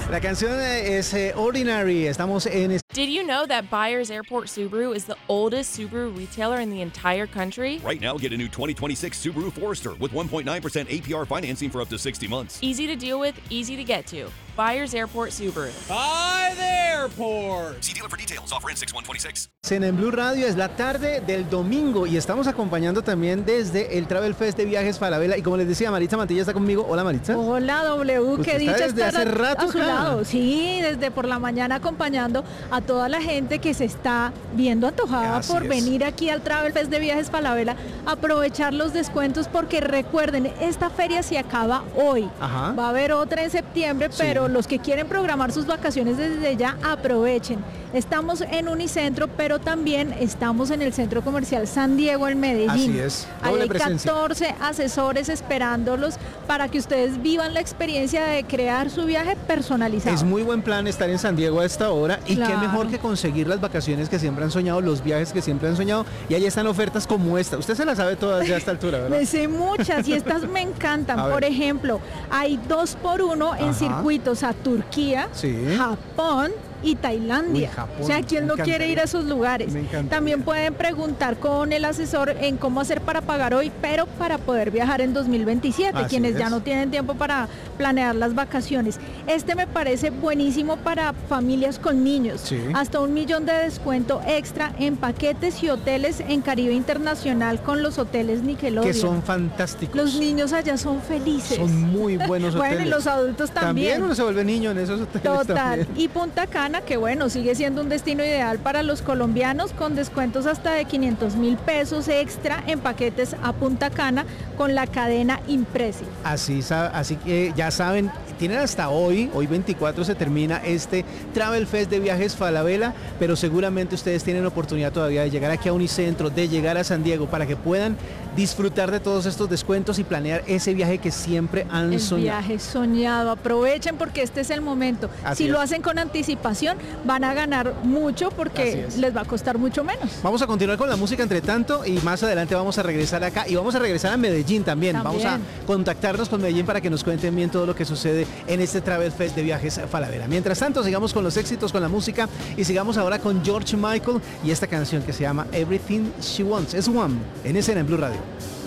La canción es Ordinary. Estamos en... Did you know that Byers Airport Subaru is the oldest Subaru retailer in the entire country? Right now, get a new 2026 Subaru Forester with 1.9% APR financing for up to 60 months. Easy to deal with, easy to get to. Byers Airport Subaru. By the airport. See dealer for details. Offer ends 6/126. En Blue Radio es la tarde del domingo y estamos acompañando también desde el Travel Fest de Viajes Falabella. Y como les decía, Maritza Mantilla está conmigo. Hola, Maritza. Hola, W, qué dicha desde estar hace rato a su acá. lado. Sí, desde por la mañana acompañando a toda la gente que se está viendo antojada Así por es. venir aquí al Travel Fest de Viajes Falabella, aprovechar los descuentos porque recuerden, esta feria se acaba hoy. Ajá. Va a haber otra en septiembre, pero los que quieren programar sus vacaciones desde ya, aprovechen. Estamos en Unicentro, pero también estamos en el Centro Comercial San Diego en Medellín. Así es, Ahí doble hay presencia. 14 asesores esperándolos para que ustedes vivan la experiencia de crear su viaje personalizado. Es muy buen plan estar en San Diego a esta hora y qué Claro. mejor que conseguir las vacaciones que siempre han soñado, los viajes que siempre han soñado y ahí están ofertas como esta. Usted se las sabe todas ya a esta altura, ¿verdad? Me sé muchas y estas me encantan. A ver. Por ejemplo, hay 2x1 en Ajá. circuitos a Turquía, Sí. Japón y Tailandia. Uy, Japón, O sea, ¿quién me no quiere encantaría. ir a esos lugares? Me encantaría. También pueden preguntar con el asesor en cómo hacer para pagar hoy, pero para poder viajar en 2027, Así quienes ya es. no tienen tiempo para planear las vacaciones. Este me parece buenísimo para familias con niños. Sí. Hasta 1 millón de descuento extra en paquetes y hoteles en Caribe Internacional con los hoteles Nickelodeon. Que son fantásticos. Los niños allá son felices. Son muy buenos hoteles. Bueno, y los adultos También también. uno se vuelve niño en esos hoteles. Total. también. Y Punta Cana, que bueno, sigue siendo un destino ideal para los colombianos con descuentos hasta de 500.000 pesos extra en paquetes a Punta Cana con la cadena Impresi. Así que ya saben, tienen hasta hoy 24 se termina este Travel Fest de Viajes Falabella, pero seguramente ustedes tienen oportunidad todavía de llegar aquí a Unicentro, de llegar a San Diego para que puedan disfrutar de todos estos descuentos y planear ese viaje que siempre han El soñado. viaje soñado, aprovechen porque este es el momento. Así Si lo es. hacen con anticipación, van a ganar mucho Así porque es. les va a costar mucho menos. Vamos a continuar con la música entre tanto y más adelante vamos a regresar acá y vamos a regresar a Medellín también. Vamos a contactarnos con Medellín para que nos cuenten bien todo lo que sucede en este Travel Fest de Viajes Falabella. Mientras tanto, sigamos con los éxitos, con la música y sigamos ahora con George Michael y esta canción que se llama Everything She Wants. Es One en escena en Blue Radio.